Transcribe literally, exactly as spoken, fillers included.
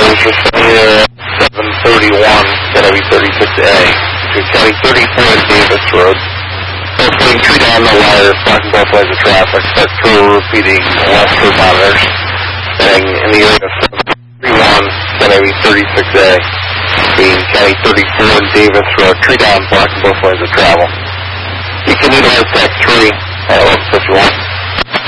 just here seven thirty-one, County thirty-six A, between County thirty-four and Davis Road. Putting tree down the wire, blocking both ways of traffic. Start through repeating left for monitors. And in the area of seven thirty-one, County thirty-six A, between County thirty-four and Davis Road. Tree down, blocking both ways of travel. You can utilize Tech three at eleven fifty-one.